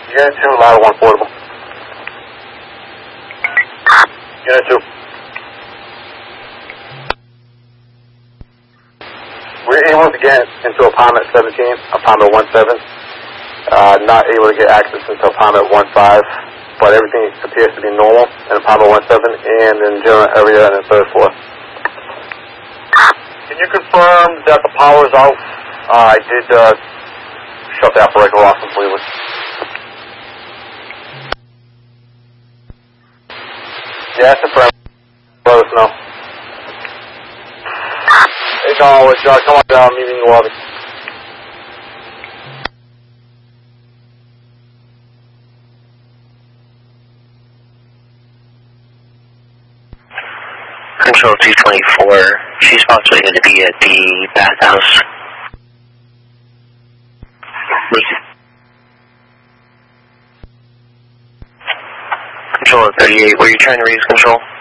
Unit 2, ladder 1 portable. Unit 2. We're able to get into apartment 17, apartment 17. Not able to get access into apartment 15, but everything appears to be normal in apartment 17 and in the general area and the third floor. Can you confirm that the power is out? I did shut the operator off completely. Yeah, that's confirmed. Let us know. Acknowledge, come on down, meeting in the lobby. Control 224, she's possibly going to be at the bathhouse. Control 38, were you trying to raise control?